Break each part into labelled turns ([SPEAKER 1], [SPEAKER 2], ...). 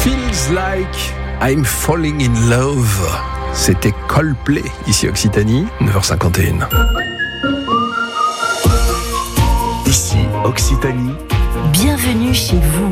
[SPEAKER 1] Feels like I'm falling in love. C'était Coldplay, ici Occitanie, 9h51.
[SPEAKER 2] Ici Occitanie.
[SPEAKER 3] Bienvenue chez vous.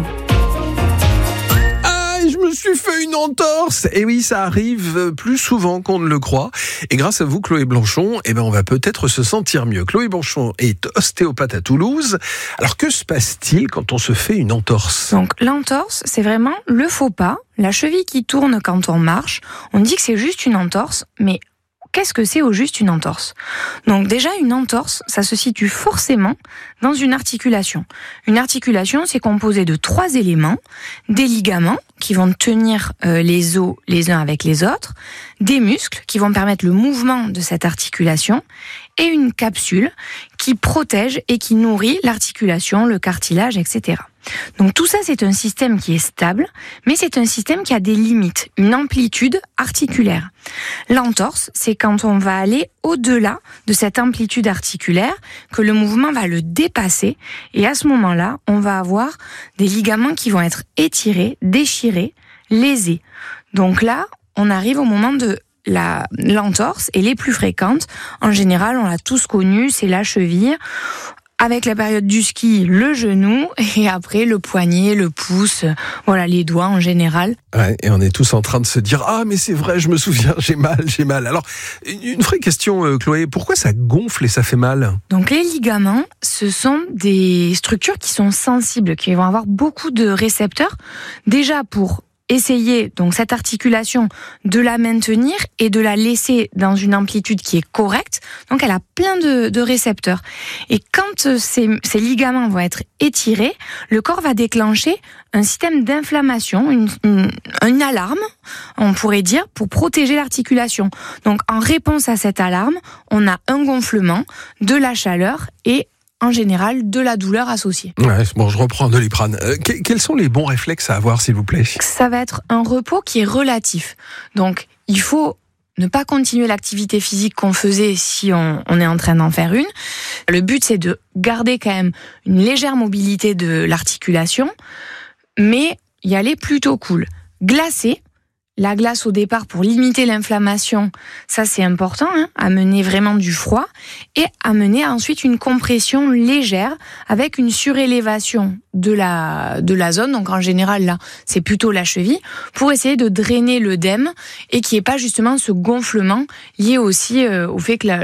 [SPEAKER 1] Je me suis fait une entorse. Et oui, ça arrive plus souvent qu'on ne le croit. Et grâce à vous, Chloé Blanchon, on va peut-être se sentir mieux. Chloé Blanchon est ostéopathe à Toulouse. Alors, que se passe-t-il quand on se fait une entorse ?
[SPEAKER 4] Donc, l'entorse, c'est vraiment le faux pas, la cheville qui tourne quand on marche. On dit que c'est juste une entorse, mais qu'est-ce que c'est au juste une entorse ? Donc déjà, une entorse, ça se situe forcément dans une articulation. Une articulation, c'est composé de 3 éléments, des ligaments qui vont tenir les os les uns avec les autres, des muscles qui vont permettre le mouvement de cette articulation et une capsule qui protège et qui nourrit l'articulation, le cartilage, etc. Donc tout ça, c'est un système qui est stable, mais c'est un système qui a des limites, une amplitude articulaire. L'entorse, c'est quand on va aller au-delà de cette amplitude articulaire, que le mouvement va le dépasser, et à ce moment-là, on va avoir des ligaments qui vont être étirés, déchirés, lésés. Donc là, on arrive au moment de l'entorse, et les plus fréquentes, en général, on l'a tous connu, c'est la cheville. Avec la période du ski, le genou, et après le poignet, le pouce, voilà, les doigts en général.
[SPEAKER 1] Ouais, et on est tous en train de se dire « Ah, mais c'est vrai, je me souviens, j'ai mal. » Alors, une vraie question, Chloé, pourquoi ça gonfle et ça fait mal ?
[SPEAKER 4] Donc les ligaments, ce sont des structures qui sont sensibles, qui vont avoir beaucoup de récepteurs, déjà pour essayer donc cette articulation de la maintenir et de la laisser dans une amplitude qui est correcte. Donc elle a plein de récepteurs. Et quand ces ligaments vont être étirés, le corps va déclencher un système d'inflammation, une alarme, on pourrait dire, pour protéger l'articulation. Donc en réponse à cette alarme, on a un gonflement, de la chaleur et en général, de la douleur associée.
[SPEAKER 1] Ouais, bon, je reprends Doliprane. Quels sont les bons réflexes à avoir, s'il vous plaît ?
[SPEAKER 4] Ça va être un repos qui est relatif. Donc, il faut ne pas continuer l'activité physique qu'on faisait si on est en train d'en faire une. Le but, c'est de garder quand même une légère mobilité de l'articulation, mais y aller plutôt cool. Glacer. La glace au départ pour limiter l'inflammation, ça c'est important, amener vraiment du froid et amener ensuite une compression légère avec une surélévation de la zone, donc en général là c'est plutôt la cheville, pour essayer de drainer l'œdème et qu'il n'y ait pas justement ce gonflement lié aussi au fait que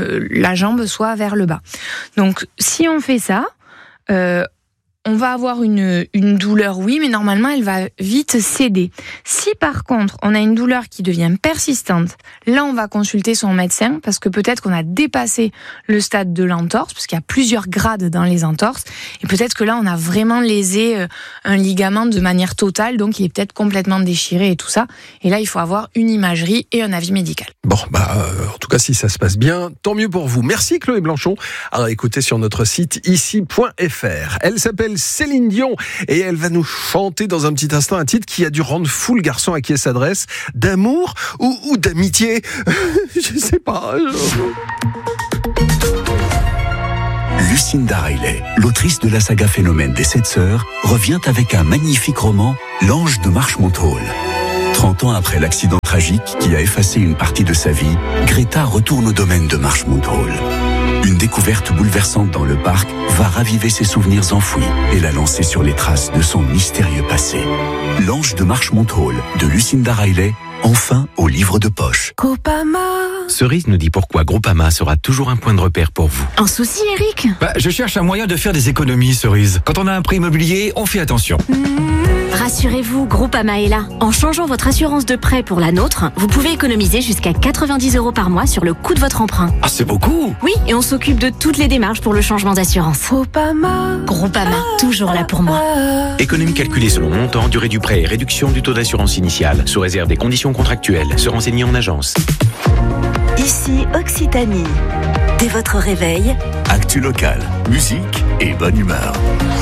[SPEAKER 4] la jambe soit vers le bas. Donc si on fait ça, on va avoir une douleur, oui, mais normalement, elle va vite céder. Si par contre, on a une douleur qui devient persistante, là, on va consulter son médecin parce que peut-être qu'on a dépassé le stade de l'entorse, parce qu'il y a plusieurs grades dans les entorses, et peut-être que là, on a vraiment lésé un ligament de manière totale, donc il est peut-être complètement déchiré et tout ça. Et là, il faut avoir une imagerie et un avis médical.
[SPEAKER 1] Bon, en tout cas, si ça se passe bien, tant mieux pour vous. Merci Chloé Blanchon. Alors écoutez sur notre site ici.fr. Elle s'appelle Céline Dion et elle va nous chanter dans un petit instant un titre qui a dû rendre fou le garçon à qui elle s'adresse. D'amour ou d'amitié ? Je sais pas.
[SPEAKER 2] Lucinda Riley, l'autrice de la saga Phénomène des 7 sœurs, revient avec un magnifique roman, L'Ange de Marchmont Hall. 30 ans après l'accident tragique qui a effacé une partie de sa vie, Greta retourne au domaine de Marchmont Hall. Une découverte bouleversante dans le parc va raviver ses souvenirs enfouis et la lancer sur les traces de son mystérieux passé. L'Ange de Marchmont Hall de Lucinda Riley, enfin au livre de poche.
[SPEAKER 3] Groupama.
[SPEAKER 5] Cerise nous dit pourquoi Groupama sera toujours un point de repère pour vous.
[SPEAKER 3] Un souci, Eric ?
[SPEAKER 6] Je cherche un moyen de faire des économies, Cerise. Quand on a un prêt immobilier, on fait attention.
[SPEAKER 3] Rassurez-vous, Groupama est là. En changeant votre assurance de prêt pour la nôtre, vous pouvez économiser jusqu'à 90 € par mois sur le coût de votre emprunt.
[SPEAKER 6] Ah, c'est beaucoup!
[SPEAKER 3] Oui, et on s'occupe de toutes les démarches pour le changement d'assurance. Groupama, toujours là pour moi.
[SPEAKER 5] Économie calculée selon montant, durée du prêt et réduction du taux d'assurance initiale, sous réserve des conditions contractuelles. Se renseigner en agence.
[SPEAKER 7] Ici Occitanie. Dès votre réveil,
[SPEAKER 2] Actu local, musique et bonne humeur.